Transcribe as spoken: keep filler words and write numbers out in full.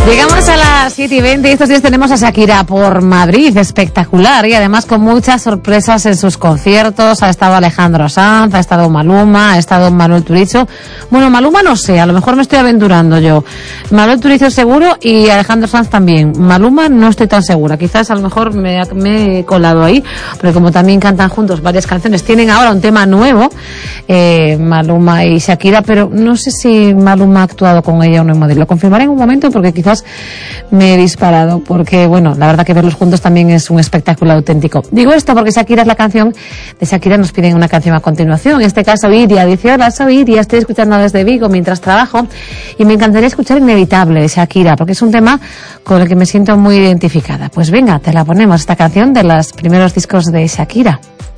Llegamos a las siete y veinte y estos días tenemos a Shakira por Madrid, espectacular, y además con muchas sorpresas en sus conciertos. Ha estado Alejandro Sanz, ha estado Maluma, ha estado Manuel Turizo. Bueno, Maluma no sé, a lo mejor me estoy aventurando yo. Manuel Turizo seguro y Alejandro Sanz también. Maluma no estoy tan segura, quizás a lo mejor me, me he colado ahí, porque como también cantan juntos varias canciones, tienen ahora un tema nuevo, eh, Maluma y Shakira, pero no sé si Maluma ha actuado con ella o no en Madrid. Lo confirmaré en un momento porque quizás me he disparado, porque bueno, la verdad que verlos juntos también es un espectáculo auténtico. Digo esto porque Shakira es la canción de Shakira, nos piden una canción a continuación, en este caso Iria, dice: hola, soy Iria, estoy escuchando desde Vigo mientras trabajo y me encantaría escuchar Inevitable de Shakira, porque es un tema con el que me siento muy identificada. Pues venga, te la ponemos, esta canción de los primeros discos de Shakira.